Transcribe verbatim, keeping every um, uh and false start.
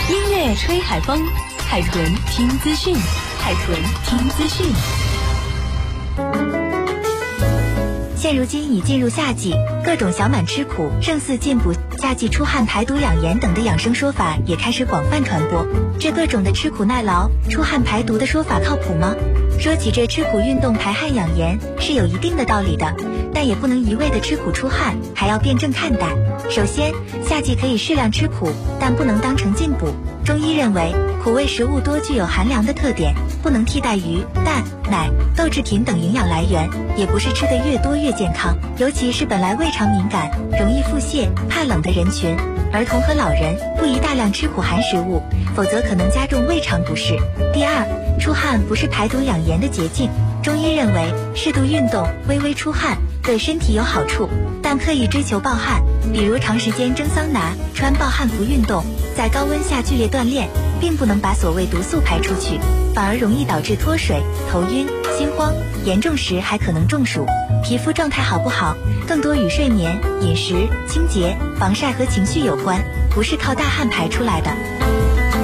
音乐吹海风，海豚听资讯，海豚听资讯。 现如今已进入夏季，各种小满吃苦、胜似进补、夏季出汗排毒养颜等的养生说法也开始广泛传播。这各种的吃苦耐劳、出汗排毒的说法靠谱吗？说起这吃苦运动排汗养颜是有一定的道理的，但也不能一味的吃苦出汗，还要辩证看待。首先，夏季可以适量吃苦，但不能当成进补。中医认为，苦味食物多具有寒凉的特点，不能替代鱼、蛋、奶、豆制品等营养来源，也不是吃得越多越健康。尤其是本来胃肠敏感、容易腹泻、怕冷的人群，儿童和老人不宜大量吃苦寒食物，否则可能加重胃肠不适。第二，出汗不是排毒养颜的捷径。中医认为，适度运动、微微出汗对身体有好处，但刻意追求暴汗，比如长时间蒸桑拿、穿暴汗服运动，在高温下剧烈锻炼，并不能把所谓毒素排出去，反而容易导致脱水、头晕、心慌，严重时还可能中暑。皮肤状态好不好，更多与睡眠、饮食、清洁、防晒和情绪有关，不是靠大汗排出来的。